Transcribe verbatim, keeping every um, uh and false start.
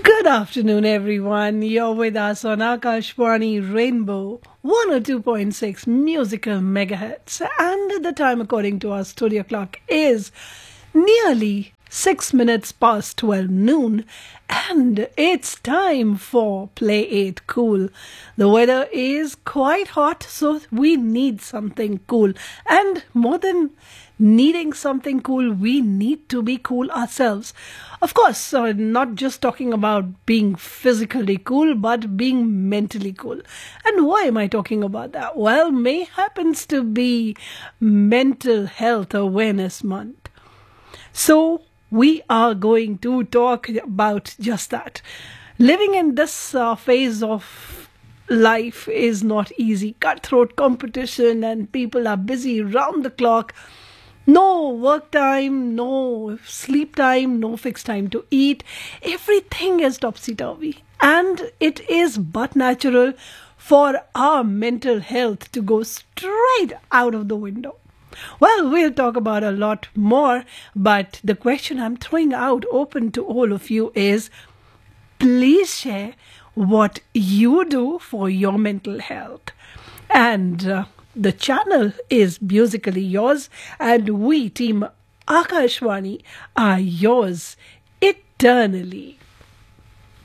Good afternoon, everyone. You're with us on Akashvani Rainbow one oh two point six Musical Megahertz, and the time according to our studio clock is nearly six minutes past twelve noon, and it's time for Play It Cool. The weather is quite hot, so we need something cool, and more than needing something cool, we need to be cool ourselves. Of course, uh, not just talking about being physically cool, but being mentally cool. And why am I talking about that? Well, May happens to be Mental Health Awareness Month. So we are going to talk about just that. Living in this uh, phase of life is not easy. Cutthroat competition, and people are busy round the clock. No work time, no sleep time, no fixed time to eat. Everything is topsy-turvy. And it is but natural for our mental health to go straight out of the window. Well, we'll talk about a lot more, but the question I'm throwing out open to all of you is, please share what you do for your mental health. And uh, the channel is Musically Yours, and we, Team Akashvani, are yours eternally.